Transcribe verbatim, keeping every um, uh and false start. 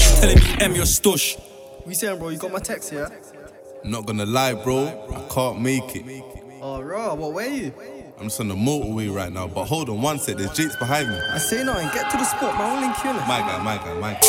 Just telling me, M, you're stush. What you saying, bro? You got my text, yeah? Not gonna lie, bro, I can't make it. Oh, raw, what way are you? I'm just on the motorway right now, but hold on one sec, there's Jakes behind me. I say nothing, get to the spot, man, I'm linking you. My guy, my guy, my guy.